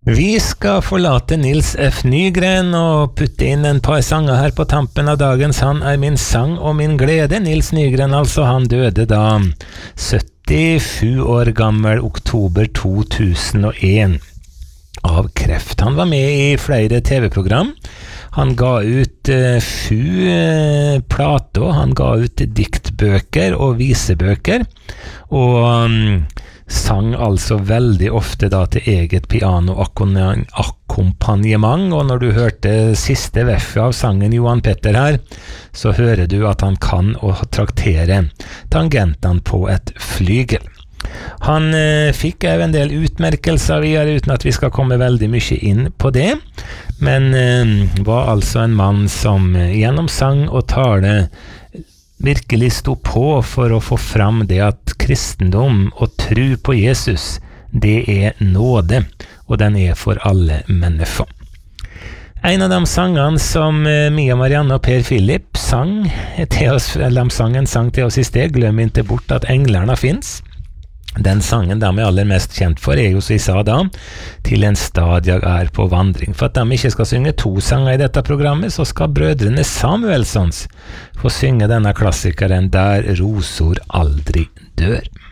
Vi skal forlate Nils F. Nygren og putte inn en par sanger her på tampen av dagens Han er min sang og min glede. Nils Nygren altså, han døde da 77 år gammel oktober 2001 av kreft. Han var med i flere TV-program. Han ga ut 7 plater, han ga ut diktbøker og visebøker, og sang altså veldig ofte da til eget piano-akkompagnement, og når du hørte siste verset av sangen Johan Petter her, så hører du at han kan å traktere tangentene på et flygel. Han fikk en del utmerkelser videre uten at vi skal komme veldig mye inn på det, men var altså en mann som gjennom sang og tale virkelig sto på for å få fram det at kristendom og tro på Jesus, det er nåde, og den er for alle mennesker. En av de sangene som Mia Marianne og Per Philip sang til oss, eller de sang en sang til oss i sted, glem ikke bort at englerne finnes. Den sangen de er aller mest kjent for er jo, som jeg sa da, til en stad jeg er på vandring. For at de ikke skal synge 2 sanger i dette programmet, så skal brødrene Samuelsons få synge denne klassikeren Der rosor aldri dør.